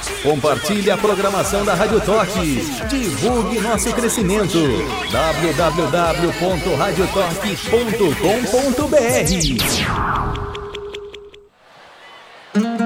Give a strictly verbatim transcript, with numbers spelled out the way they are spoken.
Compartilhe a programação da Rádio Torque. Divulgue nosso crescimento. w w w ponto rádio torque ponto com ponto b r